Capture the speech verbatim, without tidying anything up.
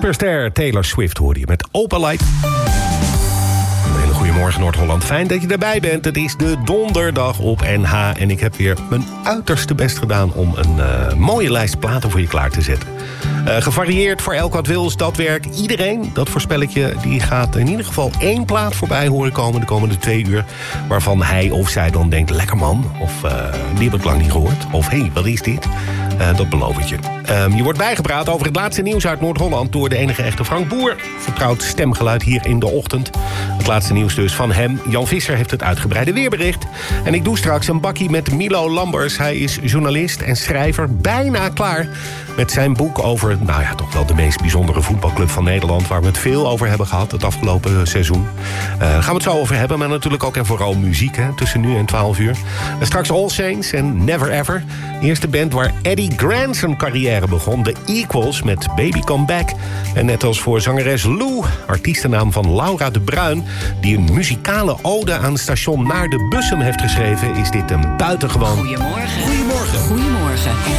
Superster Taylor Swift hoorde je met Open Light. Een hele goede morgen Noord-Holland. Fijn dat je erbij bent. Het is de donderdag op N H. En ik heb weer mijn uiterste best gedaan om een uh, mooie lijst platen voor je klaar te zetten. Uh, gevarieerd voor elk wat wil, dat werkt. Iedereen, dat voorspel ik je, die gaat in ieder geval één plaat voorbij horen komen de komende twee uur. Waarvan hij of zij dan denkt, lekker man. Of uh, die heb ik lang niet gehoord. Of hé, hey, wat is dit? Uh, dat beloof ik je. Um, je wordt bijgepraat over het laatste nieuws uit Noord-Holland door de enige echte Frank Boer. Vertrouwd stemgeluid hier in de ochtend. Het laatste nieuws dus van hem. Jan Visser heeft het uitgebreide weerbericht. En ik doe straks een bakkie met Milo Lambers. Hij is journalist en schrijver, bijna klaar met zijn boek over, nou ja, toch wel de meest bijzondere voetbalclub van Nederland, waar we het veel over hebben gehad het afgelopen seizoen. Uh, daar gaan we het zo over hebben, maar natuurlijk ook en vooral muziek, hè, tussen nu en twaalf uur. En straks All Saints en Never Ever. De eerste band waar Eddie Grant zijn carrière begon, The Equals met Baby Come Back. En net als voor zangeres Lou, artiestennaam van Laura de Bruin, die een muzikale ode aan station Naar de Bussum heeft geschreven, is dit een buitengewoon... Goedemorgen. Goedemorgen. Goedemorgen.